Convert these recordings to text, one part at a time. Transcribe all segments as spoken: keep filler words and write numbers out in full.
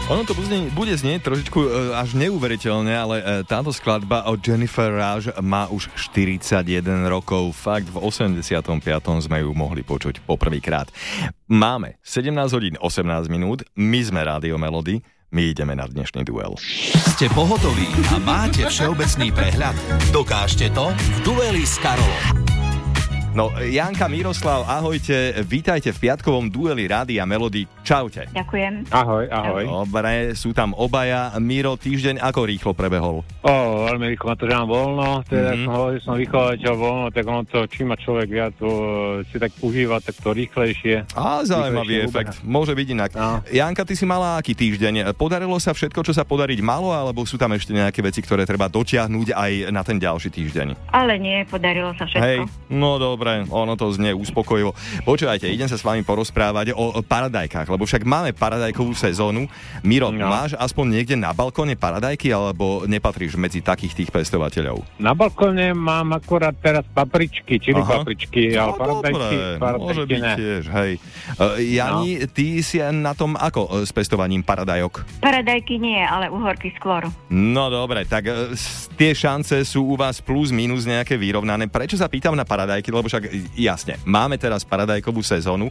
Ono to bude, bude znieť trošičku e, až neuveriteľne, ale e, táto skladba od Jennifer Rush má už štyridsaťjeden rokov. Fakt, v osemdesiatom piatom sme ju mohli počuť poprvýkrát. Máme sedemnásť hodín osemnásť minút, my sme Rádio Melody, my ideme na dnešný duel. Ste pohotoví a máte všeobecný prehľad? Dokážte to v dueli s Karolom. No, Janka, Miroslav, ahojte, vítajte v piatkovom dueli Rádia Melody. Čaute. Ďakujem. Ahoj, ahoj. Dobre, sú tam obaja. Miro, týždeň ako rýchlo prebehol? O, veľmi rýchlo, ma to, že mám voľno, teda Mhm. som hovoril, že som vychovateľ voľno, tak ono to, čím má človek viac to, si tak užíva, tak to rýchlejšie. Á, zaujímavý Rýchlejšie efekt. ubeha. Môže byť inak. No. Janka, ty si mala aký týždeň? Podarilo sa všetko, čo sa podariť malo, alebo sú tam ešte nejaké veci, ktoré treba dotiahnuť aj na ten ďalší týždeň? Ale nie, podarilo sa všetko. Hej, no dobre, ono to znie uspokojivo. Počúvajte, idem sa s vami porozprávať o paradajkách, lebo však máme paradajkovú sezónu. Miro, No. máš aspoň niekde na balkóne paradajky, alebo nepatríš medzi takých tých pestovateľov? Na balkóne mám akorát teraz papričky, čili Aha. papričky, ale No paradajky, dobre, môže paradajky byť ne. tiež, hej. Uh, Jani, no. ty si na tom ako uh, s pestovaním paradajok? Paradajky nie, ale uhorky skôr. No dobre, tak uh, s- tie šance sú u vás plus, minus nejaké vyrovnané. Prečo sa pýtam na paradajky? Lebo však jasne, máme teraz paradajkovú sezónu,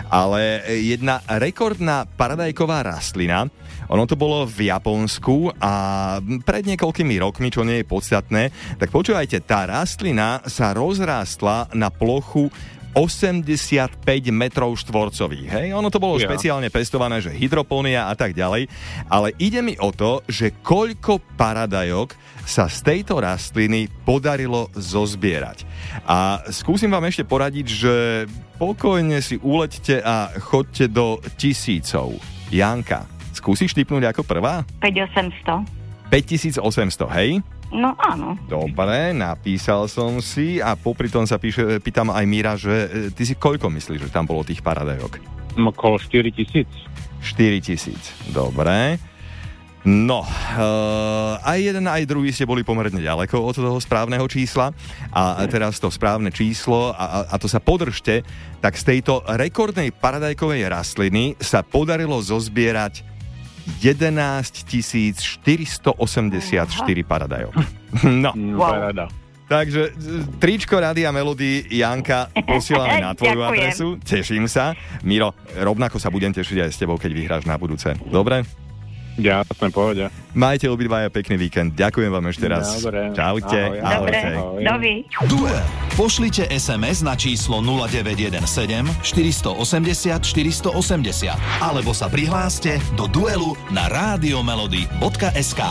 ale jedna rekordná paradajková rastlina, ono to bolo v Japonsku a pred niekoľkými rokmi, čo nie je podstatné, tak počúvajte, tá rastlina sa rozrástla na plochu osemdesiatpäť metrov štvorcových. Hej, ono to bolo Ja. špeciálne pestované, že hydropónia a tak ďalej, ale ide mi o to, že koľko paradajok sa z tejto rastliny podarilo zozbierať. A skúsim vám ešte poradiť, že pokojne si uleďte a choďte do tisícov. Janka, skúsiš tipnúť ako prvá? päť osemsto. päťtisícosemsto, hej? No áno. Dobre, napísal som si a popri tom sa píše, pýtam aj Míra, že e, ty si koľko myslíš, že tam bolo tých paradajok? Okolo štyri tisíc. štyri tisíc. Dobre. No, e, aj jeden, aj druhý ste boli pomerne ďaleko od toho správneho čísla a teraz to správne číslo, a, a, a to sa podržte, tak z tejto rekordnej paradajkovej rastliny sa podarilo zozbierať jedenásťtisíc štyristoosemdesiatštyri paradajok. No, No, Wow. paráda. takže z- tričko Rádia Melody, Janka, posielame na tvoju Ďakujem. adresu. Teším sa. Miro, rovnako sa budem tešiť aj s tebou, keď vyhráš na budúce. Dobre? Jasné, pohode. Majte obidvaja pekný víkend. Ďakujem vám ešte raz. Dobre. Čaute. Ahoj, ahoj. Dobre, Ahoj. dovi. Duel. Pošlite es em es na číslo nula deväť jeden sedem štyri osem nula štyri osem nula alebo sa prihláste do duelu na radiomelody bodka es ká.